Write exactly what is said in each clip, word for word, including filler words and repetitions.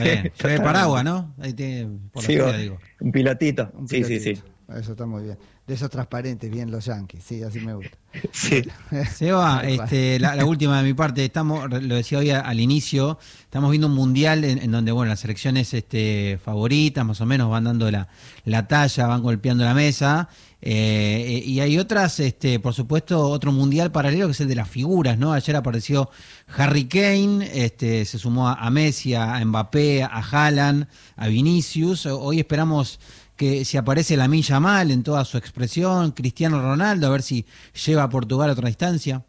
Bien. Lleve paraguas, ¿no? Ahí te, por sí, la ciudad, digo. Un pilotito. Un sí, pilotito. sí, sí. Eso está muy bien. De esos transparentes, bien los yanquis. Sí, así me gusta. Sí. Seba, este, la, la última de mi parte, estamos, lo decía hoy al inicio, estamos viendo un mundial en, en donde, bueno, las selecciones este, favoritas más o menos van dando la, la talla, van golpeando la mesa, eh, y hay otras, este, por supuesto, otro mundial paralelo que es el de las figuras, ¿no? Ayer apareció Harry Kane, este, se sumó a, a Messi, a Mbappé, a Haaland, a Vinicius. Hoy esperamos que si aparece Lamine Yamal en toda su expresión, Cristiano Ronaldo, a ver si lleva a Portugal a otra distancia.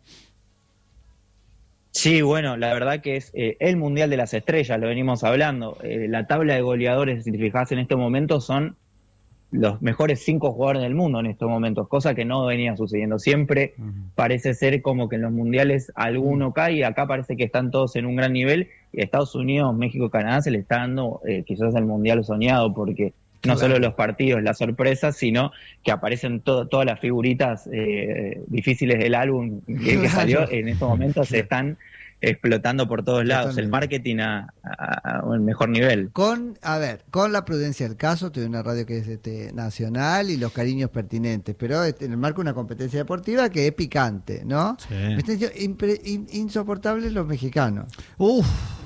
Sí, bueno, la verdad que es eh, el Mundial de las Estrellas, lo venimos hablando. Eh, la tabla de goleadores, si te fijas en este momento, son los mejores cinco jugadores del mundo en estos momentos, cosa que no venía sucediendo. Siempre uh-huh. parece ser como que en los mundiales alguno cae, y acá parece que están todos en un gran nivel, y Estados Unidos, México, Canadá se le está dando eh, quizás el Mundial soñado, porque no solo los partidos, las sorpresas, sino que aparecen to- todas las figuritas eh, difíciles del álbum que, que salió. En estos momentos se están explotando por todos lados. El marketing a, a, a un mejor nivel. Con, a ver, con la prudencia del caso, tuve una radio que es este, nacional y los cariños pertinentes, pero este, en el marco de una competencia deportiva que es picante, ¿no? Sí. Me están diciendo, impre, in, insoportables los mexicanos. Uf.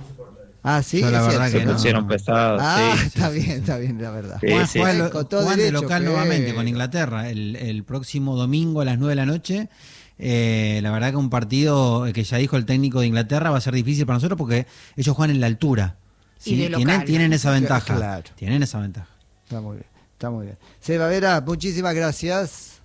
Ah, sí, yo la es verdad se que no. pusieron pesados. Ah, sí, está sí, bien, sí. está bien, la verdad. Sí, Juan, sí. Juan, lo, Con todo Juan de derecho, local que... nuevamente con Inglaterra el, el próximo domingo a las nueve de la noche. Eh, la verdad que un partido que ya dijo el técnico de Inglaterra va a ser difícil para nosotros porque ellos juegan en la altura. ¿sí? Y de tienen, local. tienen esa ventaja. Claro. Tienen esa ventaja. Está muy bien, está muy bien. Seba Vera, muchísimas gracias.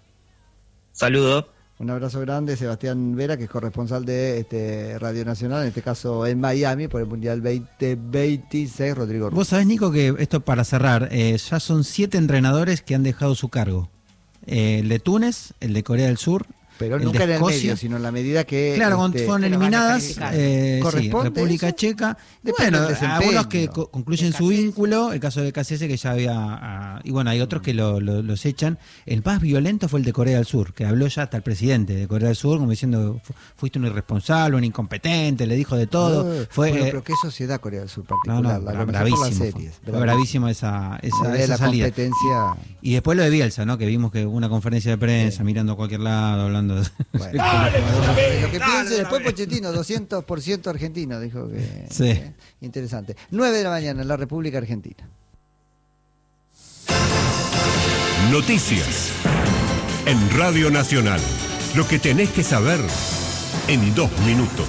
Saludos. Un abrazo grande, Sebastián Vera, que es corresponsal de este, Radio Nacional, en este caso en Miami, por el Mundial veinte veintiséis, Rodrigo Ruiz. Vos sabés, Nico, que esto para cerrar, eh, ya son siete entrenadores que han dejado su cargo. Eh, el de Túnez, el de Corea del Sur, Pero el nunca de en el Escocia. medio, sino en la medida que... Claro, cuando este, fueron que los van a eliminadas, calificar. eh, sí, ¿Corresponde República eso? Checa. Depende Bueno, del desempeño. algunos que co- concluyen De su Casillas. vínculo, el caso de Casillas que ya había... ah, y bueno, hay otros que lo, lo- los echan. El más violento fue el de Corea del Sur, que habló ya hasta el presidente de Corea del Sur, como diciendo, fu- fuiste un irresponsable, un incompetente, le dijo de todo. Ah, fue bueno, eh, pero qué sociedad Corea del Sur no, particular, no, la bra- comenzó por bravísimo. las Fue, series. fue bravísima esa, esa, de esa la salida. competencia. Y después lo de Bielsa, ¿no? Que vimos que hubo una conferencia de prensa, Sí. mirando a cualquier lado, hablando de... Bueno, lo que piense después Pochettino, doscientos por ciento argentino, dijo que... Sí. eh, interesante. nueve de la mañana en la República Argentina. Noticias en Radio Nacional. Lo que tenés que saber en dos minutos.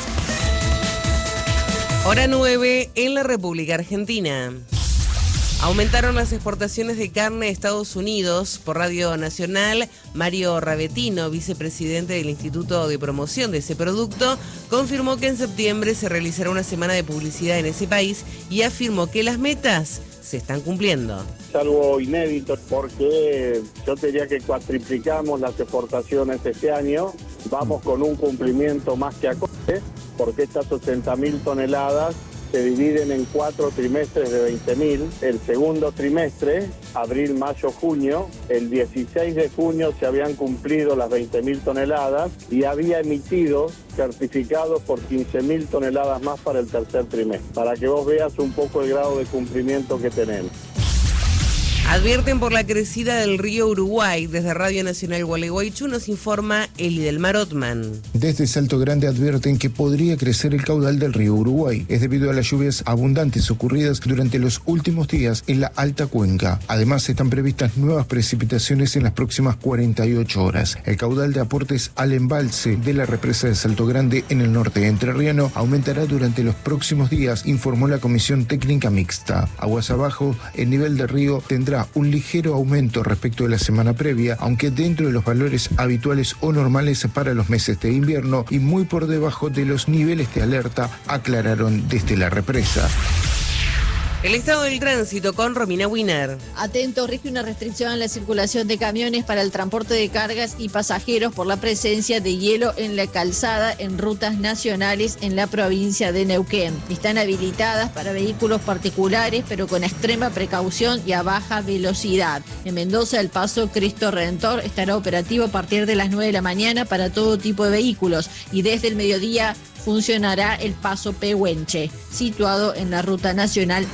Hora nueve en la República Argentina. Aumentaron las exportaciones de carne a Estados Unidos. Por Radio Nacional, Mario Ravetino, vicepresidente del Instituto de Promoción de ese producto, confirmó que en septiembre se realizará una semana de publicidad en ese país y afirmó que las metas se están cumpliendo. Es algo inédito porque yo te diría que cuatriplicamos las exportaciones este año. Vamos con un cumplimiento más que acorde porque estas ochenta mil toneladas se dividen en cuatro trimestres de veinte mil. El segundo trimestre, abril, mayo, junio, el dieciséis de junio se habían cumplido las veinte mil toneladas y había emitido certificados por quince mil toneladas más para el tercer trimestre, para que vos veas un poco el grado de cumplimiento que tenemos. Advierten por la crecida del río Uruguay. Desde Radio Nacional Gualeguaychú nos informa Elidelmar Otman. Desde Salto Grande advierten que podría crecer el caudal del río Uruguay. Es debido a las lluvias abundantes ocurridas durante los últimos días en la alta cuenca. Además, están previstas nuevas precipitaciones en las próximas cuarenta y ocho horas. El caudal de aportes al embalse de la represa de Salto Grande en el norte entrerriano aumentará durante los próximos días, informó la Comisión Técnica Mixta. Aguas abajo, el nivel del río tendrá un ligero aumento respecto de la semana previa, aunque dentro de los valores habituales o normales para los meses de invierno y muy por debajo de los niveles de alerta, aclararon desde la represa. El estado del tránsito con Romina Wiener. Atento, rige una restricción en la circulación de camiones para el transporte de cargas y pasajeros por la presencia de hielo en la calzada en rutas nacionales en la provincia de Neuquén. Están habilitadas para vehículos particulares, pero con extrema precaución y a baja velocidad. En Mendoza, el paso Cristo Redentor estará operativo a partir de las nueve de la mañana para todo tipo de vehículos y desde el mediodía funcionará el paso Pehuenche, situado en la ruta nacional